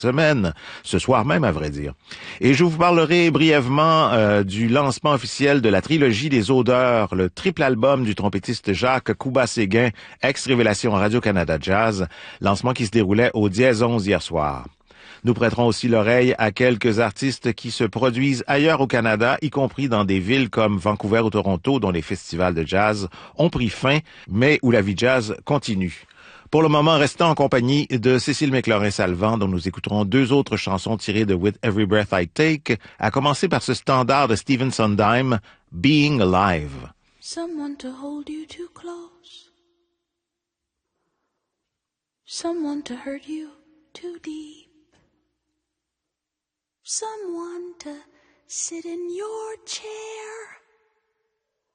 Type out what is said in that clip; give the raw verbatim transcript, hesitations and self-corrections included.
semaine, ce soir même à vrai dire. Et je vous parlerai brièvement euh, du lancement officiel de la trilogie des odeurs, le triple album du trompettiste Jacques Couba-Séguin, ex-révélation Radio-Canada Jazz, lancement qui se déroulait au Dièse onze hier soir. Nous prêterons aussi l'oreille à quelques artistes qui se produisent ailleurs au Canada, y compris dans des villes comme Vancouver ou Toronto, dont les festivals de jazz ont pris fin, mais où la vie jazz continue. Pour le moment, restons en compagnie de Cécile McLaurin-Salvant, dont nous écouterons deux autres chansons tirées de With Every Breath I Take, à commencer par ce standard de Stephen Sondheim, Being Alive. Someone to hold you too close. Someone to hurt you too deep. Someone to sit in your chair